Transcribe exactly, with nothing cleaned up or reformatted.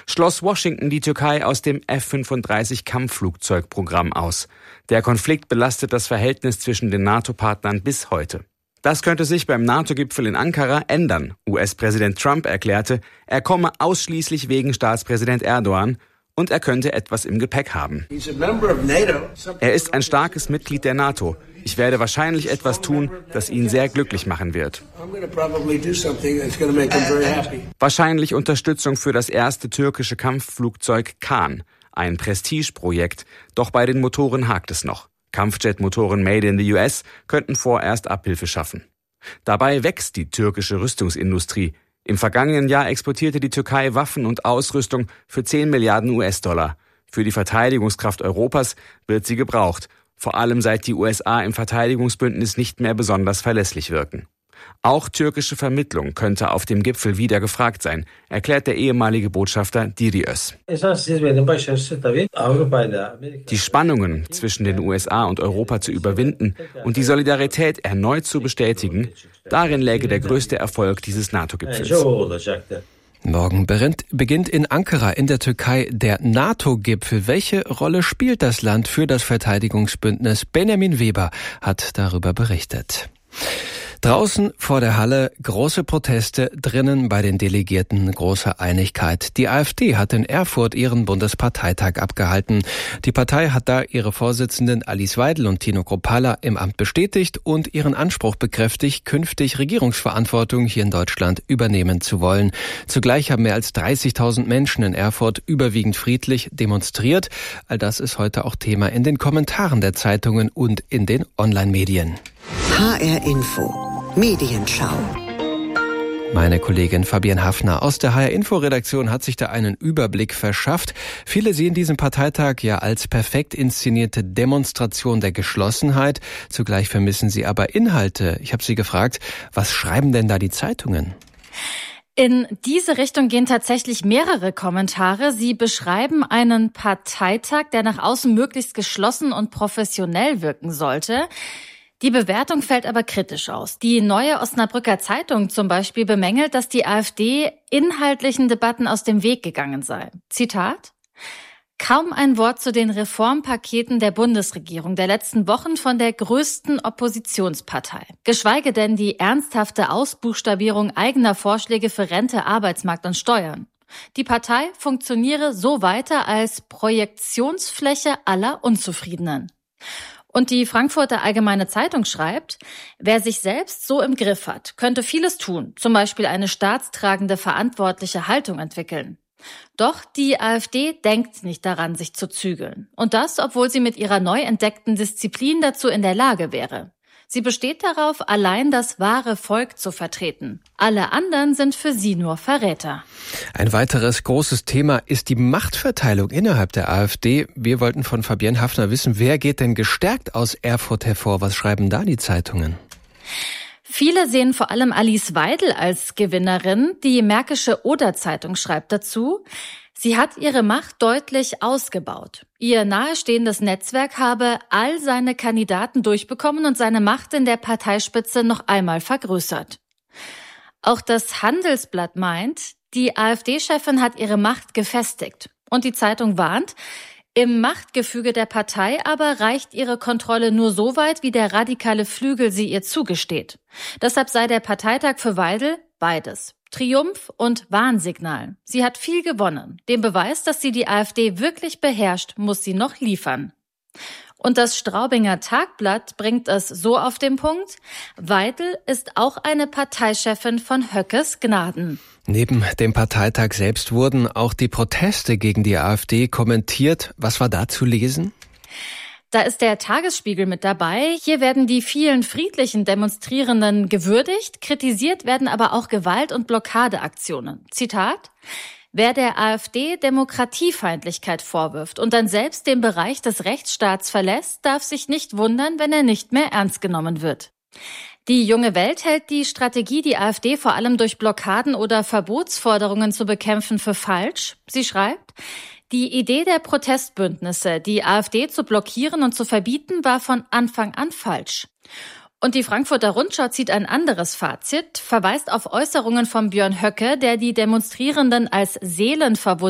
schloss Washington die Türkei aus dem F fünfunddreißig Kampfflugzeugprogramm aus. Der Konflikt belastet das Verhältnis zwischen den NATO-Partnern bis heute. Das könnte sich beim NATO-Gipfel in Ankara ändern. U S-Präsident Trump erklärte, er komme ausschließlich wegen Staatspräsident Erdogan und er könnte etwas im Gepäck haben. Er ist ein starkes Mitglied der NATO. Ich werde wahrscheinlich etwas tun, das ihn sehr glücklich machen wird. Wahrscheinlich Unterstützung für das erste türkische Kampfflugzeug Kaan, ein Prestigeprojekt. Doch bei den Motoren hakt es noch. Kampfjetmotoren made in the U S könnten vorerst Abhilfe schaffen. Dabei wächst die türkische Rüstungsindustrie. Im vergangenen Jahr exportierte die Türkei Waffen und Ausrüstung für zehn Milliarden U S-Dollar. Für die Verteidigungskraft Europas wird sie gebraucht, vor allem seit die U S A im Verteidigungsbündnis nicht mehr besonders verlässlich wirken. Auch türkische Vermittlung könnte auf dem Gipfel wieder gefragt sein, erklärt der ehemalige Botschafter Diri Öz. Die Spannungen zwischen den U S A und Europa zu überwinden und die Solidarität erneut zu bestätigen, darin läge der größte Erfolg dieses NATO-Gipfels. Morgen beginnt in Ankara in der Türkei der NATO-Gipfel. Welche Rolle spielt das Land für das Verteidigungsbündnis? Benjamin Weber hat darüber berichtet. Draußen vor der Halle große Proteste, drinnen bei den Delegierten große Einigkeit. Die AfD hat in Erfurt ihren Bundesparteitag abgehalten. Die Partei hat da ihre Vorsitzenden Alice Weidel und Tino Kruppalla im Amt bestätigt und ihren Anspruch bekräftigt, künftig Regierungsverantwortung hier in Deutschland übernehmen zu wollen. Zugleich haben mehr als dreißigtausend Menschen in Erfurt überwiegend friedlich demonstriert. All das ist heute auch Thema in den Kommentaren der Zeitungen und in den Online-Medien. H R Info Medienschau. Meine Kollegin Fabienne Hafner aus der H R-Info-Redaktion hat sich da einen Überblick verschafft. Viele sehen diesen Parteitag ja als perfekt inszenierte Demonstration der Geschlossenheit. Zugleich vermissen sie aber Inhalte. Ich habe sie gefragt, was schreiben denn da die Zeitungen? In diese Richtung gehen tatsächlich mehrere Kommentare. Sie beschreiben einen Parteitag, der nach außen möglichst geschlossen und professionell wirken sollte. Die Bewertung fällt aber kritisch aus. Die Neue Osnabrücker Zeitung zum Beispiel bemängelt, dass die AfD inhaltlichen Debatten aus dem Weg gegangen sei. Zitat: Kaum ein Wort zu den Reformpaketen der Bundesregierung der letzten Wochen von der größten Oppositionspartei. Geschweige denn die ernsthafte Ausbuchstabierung eigener Vorschläge für Rente, Arbeitsmarkt und Steuern. Die Partei funktioniere so weiter als Projektionsfläche aller Unzufriedenen. Und die Frankfurter Allgemeine Zeitung schreibt, wer sich selbst so im Griff hat, könnte vieles tun, zum Beispiel eine staatstragende, verantwortliche Haltung entwickeln. Doch die AfD denkt nicht daran, sich zu zügeln. Und das, obwohl sie mit ihrer neu entdeckten Disziplin dazu in der Lage wäre. Sie besteht darauf, allein das wahre Volk zu vertreten. Alle anderen sind für sie nur Verräter. Ein weiteres großes Thema ist die Machtverteilung innerhalb der AfD. Wir wollten von Fabienne Hafner wissen, wer geht denn gestärkt aus Erfurt hervor? Was schreiben da die Zeitungen? Viele sehen vor allem Alice Weidel als Gewinnerin. Die Märkische Oder-Zeitung schreibt dazu, sie hat ihre Macht deutlich ausgebaut. Ihr nahestehendes Netzwerk habe all seine Kandidaten durchbekommen und seine Macht in der Parteispitze noch einmal vergrößert. Auch das Handelsblatt meint, die AfD-Chefin hat ihre Macht gefestigt. Und die Zeitung warnt, im Machtgefüge der Partei aber reicht ihre Kontrolle nur so weit, wie der radikale Flügel sie ihr zugesteht. Deshalb sei der Parteitag für Weidel beides. Triumph und Warnsignal. Sie hat viel gewonnen. Den Beweis, dass sie die AfD wirklich beherrscht, muss sie noch liefern. Und das Straubinger Tagblatt bringt es so auf den Punkt: Weidel ist auch eine Parteichefin von Höckes Gnaden. Neben dem Parteitag selbst wurden auch die Proteste gegen die AfD kommentiert. Was war da zu lesen? Da ist der Tagesspiegel mit dabei. Hier werden die vielen friedlichen Demonstrierenden gewürdigt, kritisiert werden aber auch Gewalt- und Blockadeaktionen. Zitat: Wer der AfD Demokratiefeindlichkeit vorwirft und dann selbst den Bereich des Rechtsstaats verlässt, darf sich nicht wundern, wenn er nicht mehr ernst genommen wird. Die Junge Welt hält die Strategie, die AfD vor allem durch Blockaden oder Verbotsforderungen zu bekämpfen, für falsch. Sie schreibt, die Idee der Protestbündnisse, die AfD zu blockieren und zu verbieten, war von Anfang an falsch. Und die Frankfurter Rundschau zieht ein anderes Fazit, verweist auf Äußerungen von Björn Höcke, der die Demonstrierenden als Seelenverwundete